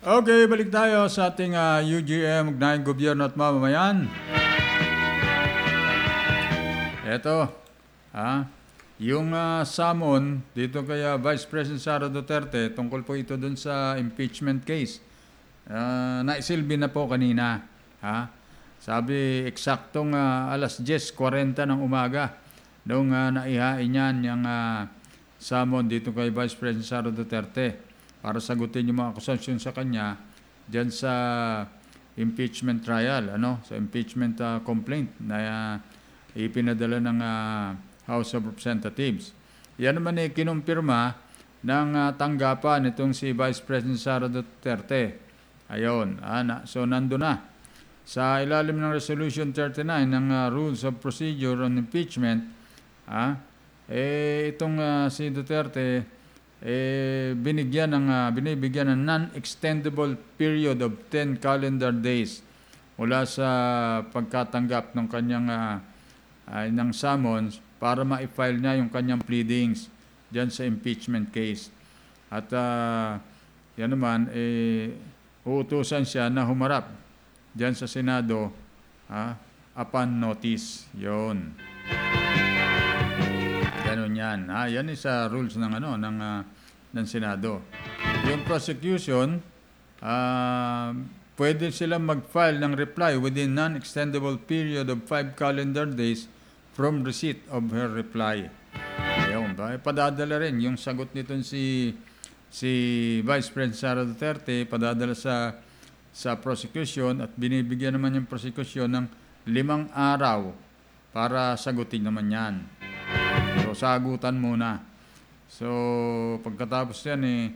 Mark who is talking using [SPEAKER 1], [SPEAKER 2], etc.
[SPEAKER 1] Okay, balik tayo sa ating UGM, Ugnayang Gobyerno at Mamamayan. Ito, yung summon dito kay Vice President Sara Duterte, tungkol po ito dun sa impeachment case. Naisilbi na po kanina. Sabi, eksaktong alas 10:40 ng umaga, nung naihain niyan yung summon dito kay Vice President Sara Duterte para sagutin yung mga akusasyon sa kanya dyan sa impeachment trial, sa impeachment complaint na ipinadala ng House of Representatives. Yan naman kinumpirma ng tanggapan itong si Vice President Sara Duterte. Ayun, so nandun na. Sa ilalim ng Resolution 39 ng Rules of Procedure on Impeachment, itong si Duterte binibigyan ng non-extendable period of 10 calendar days mula sa pagkatanggap ng kanyang ng summons para ma-file niya yung kanyang pleadings diyan sa impeachment case. At yan naman, uutusan siya na humarap diyan sa Senado upon notice. Yon. Ganun yan. Yan is rules ng ng Senado. Yung prosecution, pwede silang mag-file ng reply within non-extendable period of 5 calendar days from receipt of her reply. Ayun ba? Padadala rin yung sagot nitong si Vice President Sara Duterte, padadala sa prosecution, at binibigyan naman yung prosecution ng 5 araw para sagutin naman yan. So, sagutan muna. So, pagkatapos yan